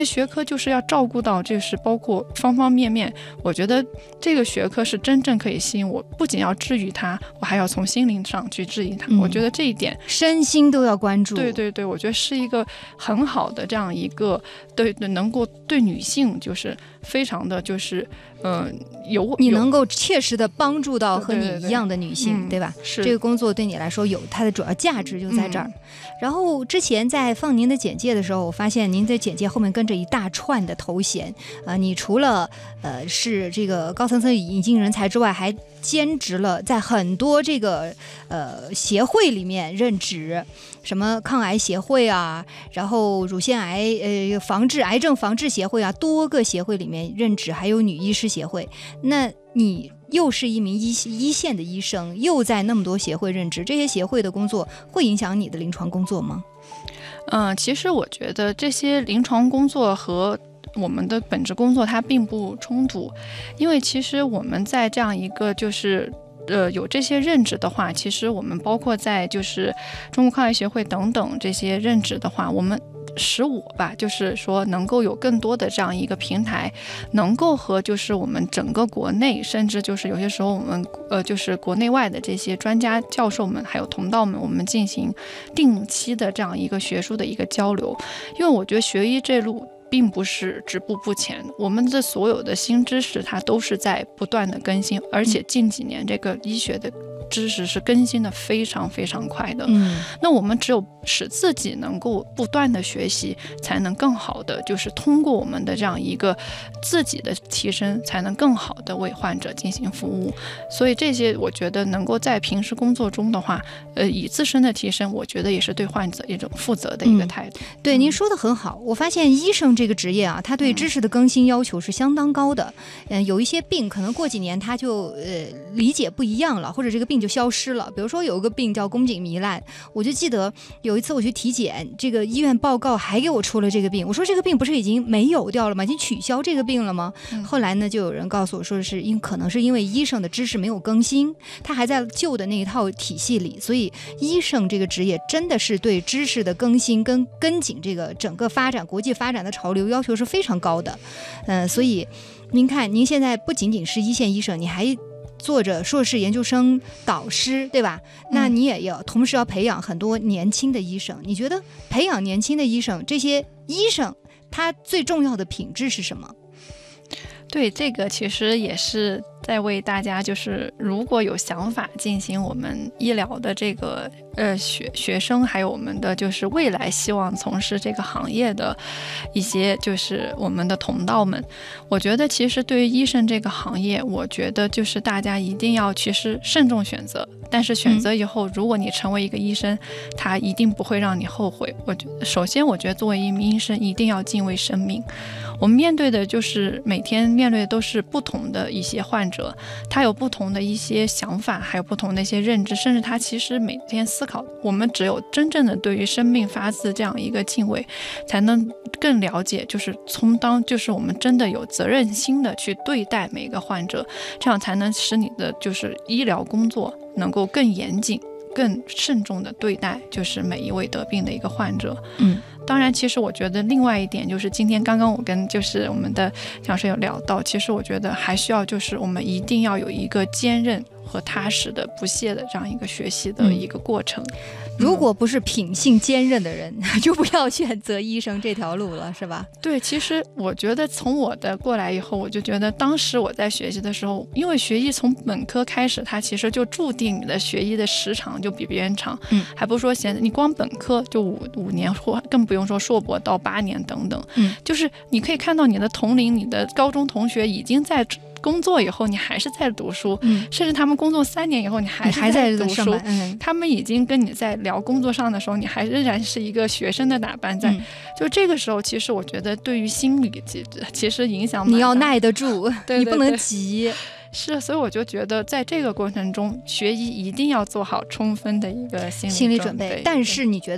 学科就是要照顾到就是包括方方面面，我觉得这个学科是真正可以吸引我，不仅要治愈它，我还要从心灵上去治愈它。我觉得这一点身心都要关注。 对对对，我觉得是一个很好的这样一个对能够对女性就是非常的就是你能够切实的帮助到和你一样的女性， 对吧？ 是这个工作对你来说有它的主要价值就在这儿。然后之前在放您的简介的时候，我发现您的简介后面跟着一大串的头衔你除了是这个高层引进人才之外，还兼职了在很多这个协会里面任职，什么抗癌协会啊，然后乳腺癌癌症防治协会啊，多个协会里面任职，还有女医师协会。那你又是一名一线的医生，又在那么多协会任职，这些协会的工作会影响你的临床工作吗？ 其实我觉得这些临床工作和我们的本职工作它并不冲突，因为其实我们在这样一个就是有这些任职的话，其实我们包括在就是中国抗癌协会等等这些任职的话，我们使我吧，就是说能够有更多的这样一个平台，能够和就是我们整个国内，甚至就是有些时候我们就是国内外的这些专家教授们还有同道们，我们进行定期的这样一个学术的一个交流。因为我觉得学医这路并不是止步不前，我们的所有的新知识它都是在不断的更新，而且近几年这个医学的知识是更新的非常非常快的。那我们只有使自己能够不断的学习，才能更好的就是通过我们的这样一个自己的提升，才能更好的为患者进行服务。所以这些我觉得能够在平时工作中的话，以自身的提升，我觉得也是对患者一种负责的一个态度。 对，您说的很好。我发现医生这个职业啊，他对知识的更新要求是相当高的。有一些病可能过几年他就理解不一样了，或者这个病就消失了。比如说有一个病叫宫颈糜烂，我就记得有一次我去体检，这个医院报告还给我出了这个病，我说这个病不是已经没有掉了吗？已经取消这个病了吗？后来呢，就有人告诉我说可能是因为医生的知识没有更新，他还在旧的那一套体系里，所以医生这个职业真的是对知识的更新跟紧这个整个国际发展的潮流要求是非常高的。所以您看，您现在不仅仅是一线医生，你还做着硕士研究生导师，对吧？那你也要同时要培养很多年轻的医生。你觉得培养年轻的医生，这些医生他最重要的品质是什么？ 对，这个其实也是在为大家就是如果有想法进行我们医疗的这个学生，还有我们的就是未来希望从事这个行业的一些就是我们的同道们，我觉得其实对于医生这个行业，我觉得就是大家一定要其实慎重选择，但是选择以后，如果你成为一个医生，他一定不会让你后悔。首先我觉得作为一名医生一定要敬畏生命，我们面对的就是每天面对的都是不同的一些患者，他有不同的一些想法，还有不同的一些认知，甚至他其实每天思考，我们只有真正的对于生命发自这样一个敬畏，才能更了解就是充当就是我们真的有责任心的去对待每个患者，这样才能使你的就是医疗工作能够更严谨更慎重的对待就是每一位得病的一个患者。当然其实我觉得另外一点就是今天刚刚我跟就是我们的讲师有聊到，其实我觉得还需要就是我们一定要有一个坚韧和踏实的不懈的这样一个学习的一个过程。 如果不是品性坚韧的人，就不要选择医生这条路了，是吧？ 对，其实我觉得从我的过来以后，我就觉得当时我在学习的时候，因为学医从本科开始，它其实就注定你的学医的时长就比别人长，还不说你光本科就五年，或更不用说硕博到8年等等，就是你可以看到你的同龄，你的高中同学已经在工作以后你还是在读书，甚至他们工作3年以后你还是在读书，他们已经跟你在聊工作上的时候，你还仍然是一个学生的打扮在，就这个时候其实我觉得对于心理其实影响蛮大， 你要耐得住， 对， 你不能急。 是，所以我就觉得在这个过程中学医一定要做好充分的一个心理准备。 但是你觉得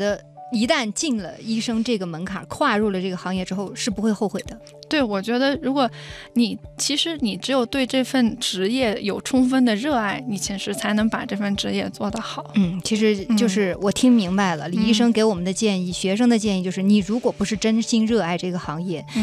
一旦进了医生这个门槛，跨入了这个行业之后，是不会后悔的。 对，我觉得如果其实你只有对这份职业有充分的热爱，你其实才能把这份职业做得好。 其实就是我听明白了，李医生给我们的建议，学生的建议就是，你如果不是真心热爱这个行业，